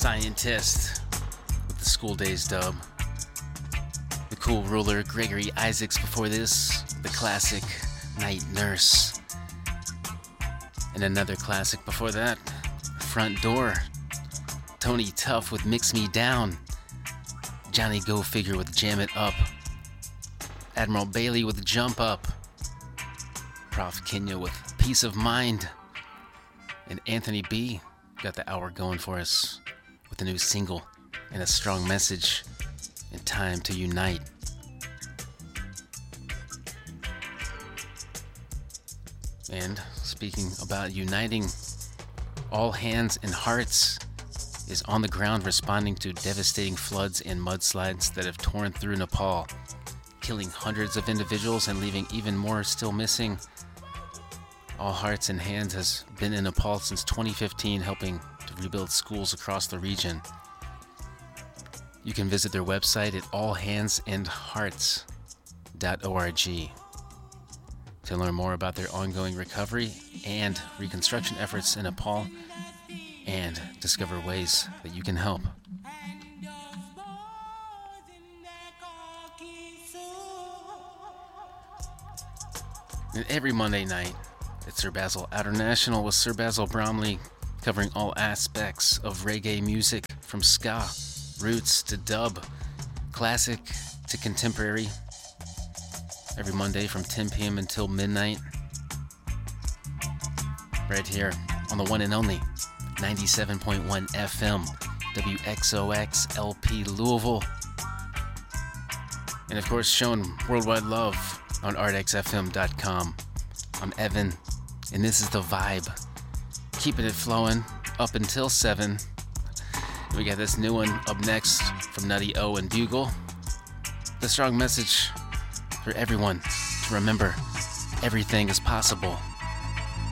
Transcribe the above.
Scientist with the School Days dub. The Cool Ruler, Gregory Isaacs before this, the classic Night Nurse. And another classic before that, Front Door. Tony Tuff with Mix Me Down. Johnny Go Figure with Jam It Up. Admiral Bailey with Jump Up. Prof Kenya with Peace of Mind. And Anthony B got the hour going for us with a new single and a strong message in Time to Unite. And speaking about uniting, All Hands and Hearts is on the ground responding to devastating floods and mudslides that have torn through Nepal, killing hundreds of individuals and leaving even more still missing. All Hearts and Hands has been in Nepal since 2015, helping to rebuild schools across the region. You can visit their website at allhandsandhearts.org to learn more about their ongoing recovery and reconstruction efforts in Nepal and discover ways that you can help. And every Monday night, it's Sir Basil Outernational with Sir Basil Bromley, covering all aspects of reggae music, from ska, roots to dub, classic to contemporary. Every Monday from 10 p.m. until midnight. Right here on the one and only 97.1 FM, WXOX LP Louisville. And of course, showing worldwide love on artxfm.com. I'm Evan, and this is The Vibe. Keeping it flowing up until 7. We got this new one up next from Nutty O and Bugle. The strong message for everyone to remember everything is possible.